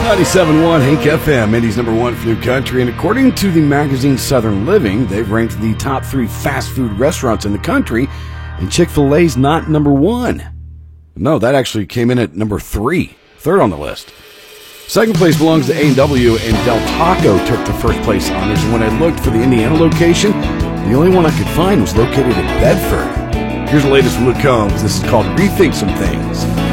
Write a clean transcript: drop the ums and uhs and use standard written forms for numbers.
97.1 Hank FM, Indy's number one food country, and according to the magazine Southern Living, they've ranked the top 3 fast food restaurants in the country, and Chick-fil-A's not number 1. No, that actually came in at number 3, third on the list. Second place belongs to A&W, and Del Taco took the first place honors, and when I looked for the Indiana location, the only one I could find was located in Bedford. Here's the latest from Luke Combs. This is called Rethink Some Things.